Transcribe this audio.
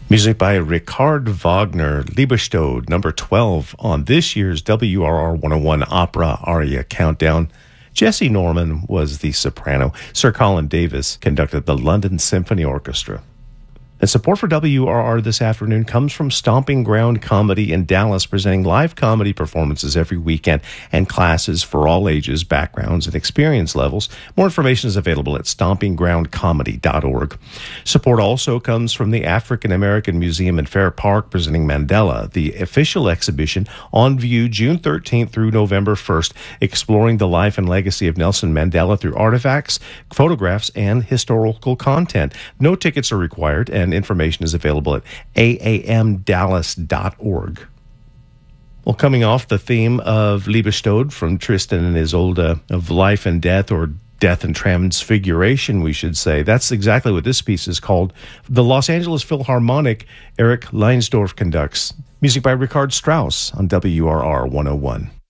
Music by Richard Wagner, Liebestod, number 12 on this year's WRR 101 Opera Aria Countdown. Jesse Norman was the soprano. Sir Colin Davis conducted the London Symphony Orchestra. And support for WRR this afternoon comes from Stomping Ground Comedy in Dallas, presenting live comedy performances every weekend and classes for all ages, backgrounds, and experience levels. More information is available at stompinggroundcomedy.org. Support also comes from the African American Museum in Fair Park, presenting Mandela, the official exhibition on view June 13th through November 1st, exploring the life and legacy of Nelson Mandela through artifacts, photographs, and historical content. No tickets are required, and information is available at aamdallas.org. Well, coming off the theme of Liebestod from Tristan and Isolde, of life and death, or death and transfiguration, we should say. That's exactly what this piece is called. The Los Angeles Philharmonic, Eric Leinsdorf conducts. Music by Richard Strauss on WRR 101.